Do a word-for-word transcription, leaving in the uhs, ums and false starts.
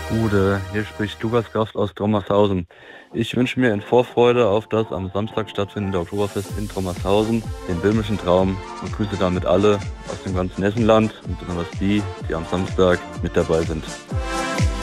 Gude, hier spricht Lukas Kraft aus Trommershausen. Ich wünsche mir in Vorfreude auf das am Samstag stattfindende Oktoberfest in Trommershausen den böhmischen Traum und grüße damit alle aus dem ganzen Essenland und besonders die, die am Samstag mit dabei sind.